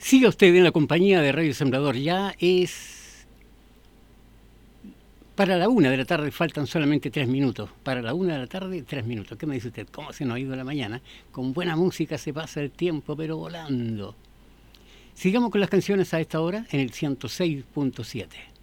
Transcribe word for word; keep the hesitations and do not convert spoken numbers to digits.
Siga usted en la compañía de Radio Sembrador. Ya es para la una de la tarde, faltan solamente tres minutos. Para la una de la tarde, tres minutos. ¿Qué me dice usted? ¿Cómo se nos ha ido la mañana? Con buena música se pasa el tiempo, pero volando. Sigamos con las canciones a esta hora en el ciento seis punto siete.